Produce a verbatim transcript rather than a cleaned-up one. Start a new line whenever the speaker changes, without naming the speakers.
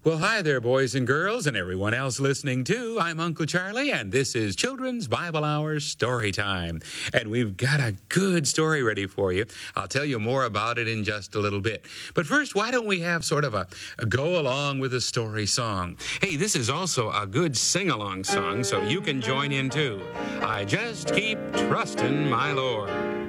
Well, hi there, boys and girls, and everyone else listening too. I'm Uncle Charlie, and this is Children's Bible Hour Story Time. And we've got a good story ready for you. I'll tell you more about it in just a little bit. But first, why don't we have sort of a, a go along with a story song? Hey, this is also a good sing-along song, so you can join in too. I just keep trusting my Lord.